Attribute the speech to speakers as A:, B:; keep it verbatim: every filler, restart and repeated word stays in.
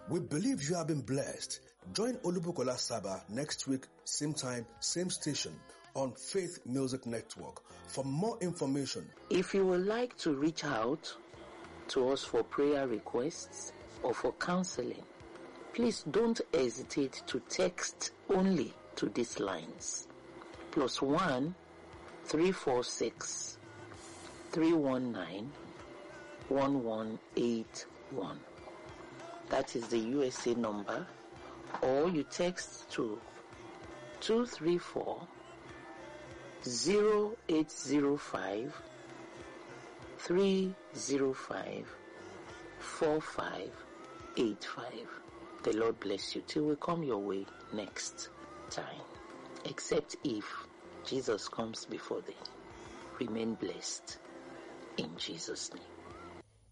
A: We believe you have been blessed. Join Olubukola Saba next week, same time, same station on Faith Music Network. For more information,
B: if you would like to reach out to us for prayer requests or for counseling, please don't hesitate to text only to these lines. Plus one three four six three one nine one one eight one. That is the U S A number. Or you text to two three four zero eight zero five three zero five four five eight five. The Lord bless you till we come your way next time. Except if Jesus comes before then. Remain blessed in Jesus' name.